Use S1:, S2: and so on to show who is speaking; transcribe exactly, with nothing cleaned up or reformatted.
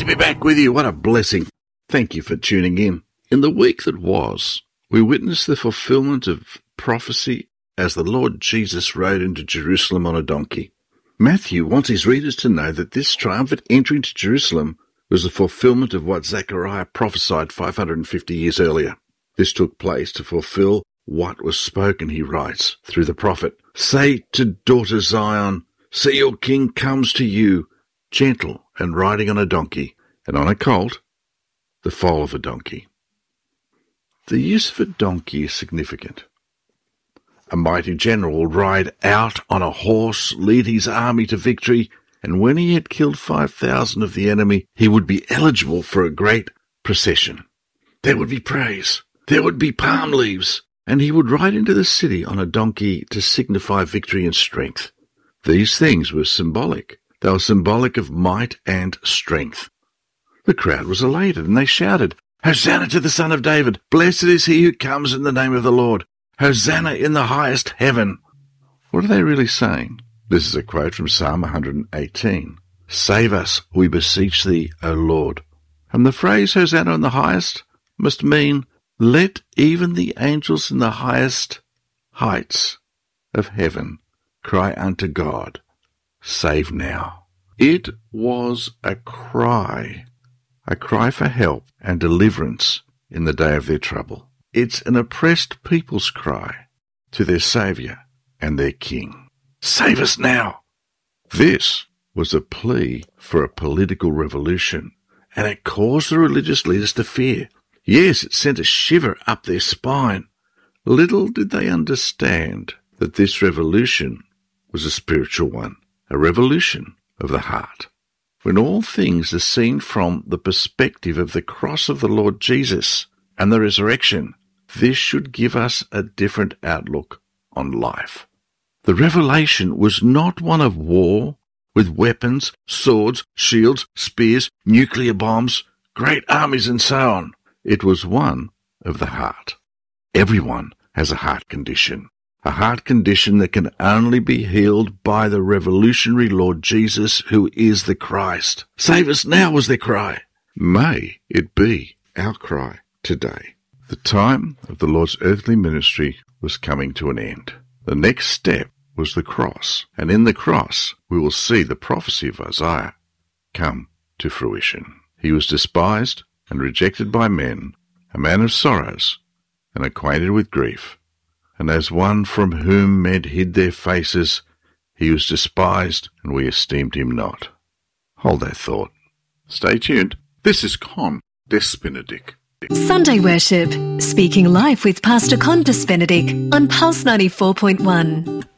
S1: be back with you. What a blessing. Thank you for tuning in. In the week that was, we witnessed the fulfillment of prophecy as the Lord Jesus rode into Jerusalem on a donkey. Matthew wants his readers to know that this triumphant entry into Jerusalem was the fulfillment of what Zechariah prophesied five hundred fifty years earlier. This took place to fulfill what was spoken, he writes, through the prophet. Say to daughter Zion, see your king comes to you, gentle and riding on a donkey, and on a colt, the foal of a donkey. The use of a donkey is significant. A mighty general will ride out on a horse, lead his army to victory, and when he had killed five thousand of the enemy, he would be eligible for a great procession. There would be praise, there would be palm leaves, and he would ride into the city on a donkey to signify victory and strength. These things were symbolic. They were symbolic of might and strength. The crowd was elated, and they shouted, Hosanna to the Son of David! Blessed is he who comes in the name of the Lord! Hosanna in the highest heaven! What are they really saying? This is a quote from Psalm one hundred eighteen. Save us, we beseech thee, O Lord. And the phrase Hosanna in the highest must mean, let even the angels in the highest heights of heaven cry unto God, save now. It was a cry, a cry for help and deliverance in the day of their trouble. It's an oppressed people's cry to their Saviour and their King. Save us now! This was a plea for a political revolution, and it caused the religious leaders to fear. Yes, it sent a shiver up their spine. Little did they understand that this revolution was a spiritual one, a revolution of the heart. When all things are seen from the perspective of the cross of the Lord Jesus and the resurrection, this should give us a different outlook on life. The revelation was not one of war, with weapons, swords, shields, spears, nuclear bombs, great armies and so on. It was one of the heart. Everyone has a heart condition, a heart condition that can only be healed by the revolutionary Lord Jesus, who is the Christ. Save us now was their cry. May it be our cry today. The time of the Lord's earthly ministry was coming to an end. The next step was the cross, and in the cross we will see the prophecy of Isaiah come to fruition. He was despised and rejected by men, a man of sorrows and acquainted with grief, and as one from whom men hid their faces, he was despised, and we esteemed him not. Hold that thought. Stay tuned. This is Con Despenedict.
S2: Sunday Worship, speaking live with Pastor Con Despenedict on Pulse ninety-four point one.